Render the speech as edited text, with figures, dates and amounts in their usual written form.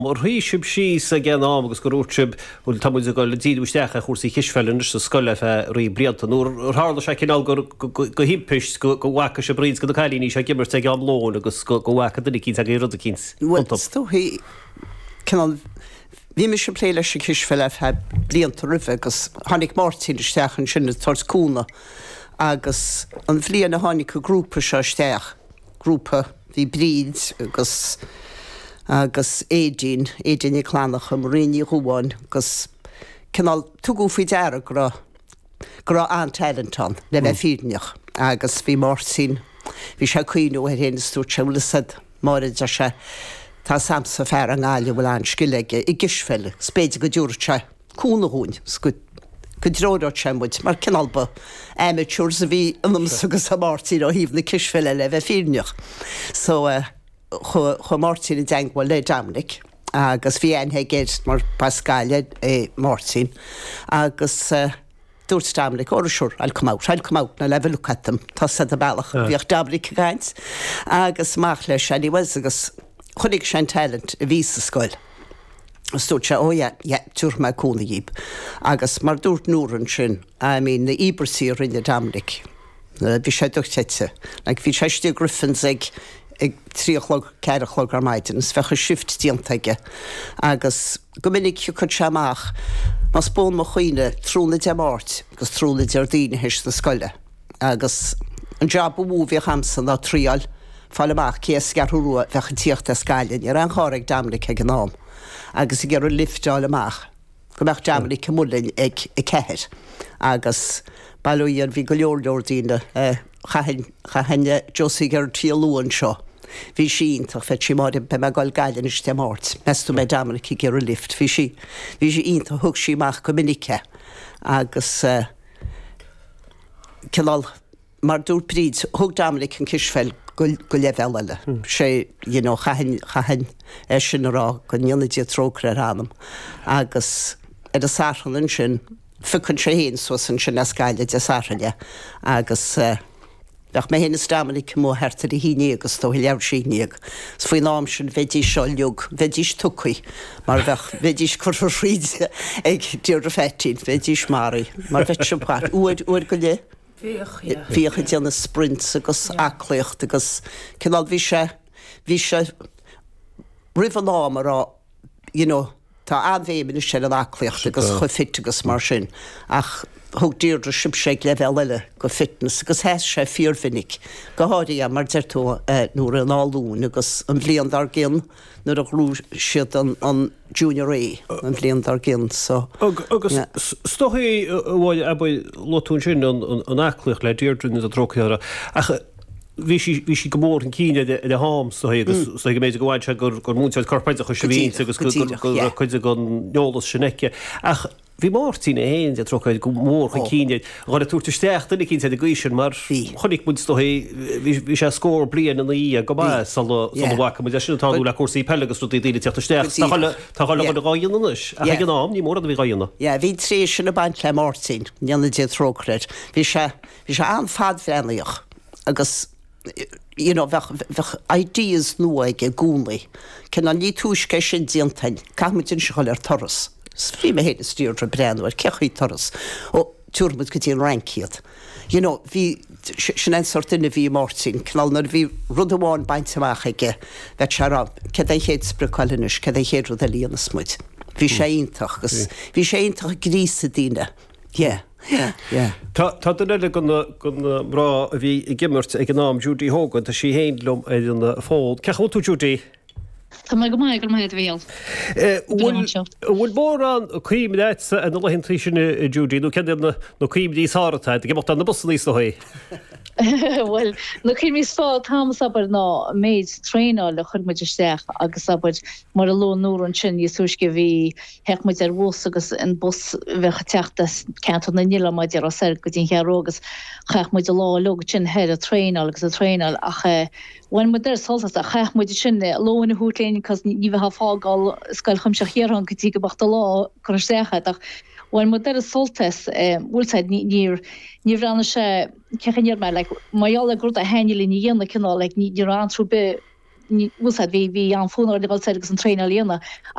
Mar híisib sí a gan agus go úsib bhfuil tamid go le díúisteach a chósaí hisfelin sa scoile rí brianta úr hála se cinál go hípis go bhacha se bríd go do cailíní se gimmar te an lón agus go bhacha dunig cín a rud a cíns. Stohí cinál bhí me se pléile se hisfeile he blianta rih agus tháinig Martin isteach an sinna tarscúna agus an bhbliana tháinig go grúpa se isteach grúpa hí bríd agus édín I chlánacha maríní chuháin agus cinál tuú fao deara gur an Talentán le bheith fíneach agus bhí Martin hí se cuiinú ar héana stúr telasad máid a se tá samsa fear an gáile bhfuil an scileige I gisfeile spéide go dúirte cúnaún go dróidir semmuid mar cinálba amateurs a bhí anamsa agus a Martin ó híomh na cisfeile le bheith fíneach so chu Martin in danghil le Dominic agus bhí anthe géid mar Pascaile Martin agus dúirt Dominic orisiúr I'll come out na le lucatam tá sa a bailach bhíoh Dominic gaint agus mach leis sé was agus chunig sé talent a ví a scoil. Stúirt se túr me cúna díb agus mar dúirt núran sin na íbersí rinne Dominic bhí sé duchtteite le bhí séiste Griffins ag 3:00 ar maidin fecha sift díantaige agus go minic chu se amach mas bón mo chuoine trúna de mát agus trúna de daine heis na scoile agus an job bhú bhí hamsan á tríal fall amach céas garthúrua fecha tíocht a scailin ar an cháraigh Dominic ag an nám agus I gur liftáil amach go meach Dominic cumúlainn ag ceir agus bailúíon bhí go leor díine chahanne Josie gur tíalúan seo hí síntach fe sí máid be me gáil gaiilen is de mát meú me Dominic I gur lift hí sí ínta thug síach go minice agus cinál mar dúr príd thug Dominic an cisfeil go leheile sé chahan sin rá go nionadí trógra anam agus a sáan sin fucann sé héon so san sin na scaile de sáile agus Bach mé héna Dominic mó hertar I híine agus tó leabh síníag. S faoi nám sin bheití seoileog, bheitís tucaí, mar bheitís chuir fríd ag dúr a fetín, bheitís marí, mar bheit sem páir. Uair go le? Bhíocha déanna sprint agus aclaocht agus cinál bhí sé rih námar tá anbhéimine sé an aclaocht agus chufit agus mar sin ach thug dírdra sibseig le bheile go fitness agus heis sé fíorfinnig go háirí mar deirtó nuair an áún agus an bblion ar gin nuair a grú siad an junior A an bblion ar gin so agus stochaí bhil a lotún sin an aclaocht le dírdrún a trochaíara ach Bhí sí go mór an cíine de hám agus go méid gohhaid se gur múnteid corpaide chu sibhín agus chuide go neolalas sinneice ach bhí Martin a héin de trochaid go mór chu cíine gáil túirteisteach duna cinn a gaiisisin mar chonig mu bhí sé scór blian an í a go bhacha mu sintáú le cuasaí pelegus tú daine teachtasteach tá gáil go gáíonis a an nám ní mór a bhí gáíonna. Bhí trí sin na baint le Martin neanna dé trochreid hí sé an fad bheanaíoch agus bheith ideas nua ag gúnlaí cin an ní túisce sin díantain caiimitin se choil ar toras Bhí me héna stíúr a breanúir cechaí toras ó túrmud go dtíon ranciad. Bhí sin an sortine bhí Martin cnálnar bhí rud amháin bainteach aige bheit se rá ce é héad spreáilinis ce é héadú a líana smuid. Bhí sé ítach agus bhí sé ítach grís a díine. Tá duile gon rá a bhí I gimmert ag an nám Judy Hogan a sí héinlumm an fáil. Ceachú tú Judy? Tá go maiid bhéal. Bhfuil mór an chuim deit an lehin trí sinna Judy, nó cean nó chuim dí sáratáid, g an na bus níos dohaí. Well, no cin mí spá Thomas aber ná méid tréáil le chud muidirsteach agus aber mar a ló nór an sin Jesúsce bhí heach muid ar bhs agus an bus bhecha teachtas ceantar na nila maid ar ser go dtín chearrógus cheach muid a lá log sin head a tréáil agus a tréáil ach bhain mu der soltas a cheach muid sin lóin hútléin cos ní bheit ha fágáil scail chumseach chéarán go tí go bachta lá chun stecha ach bhain mu der soltas bhúltaid ní ranna sé cechanníir me maiála grúta a henilí ní dhéanana cinná ní rán trú be úsad hí an fónar de gal agus an trein alína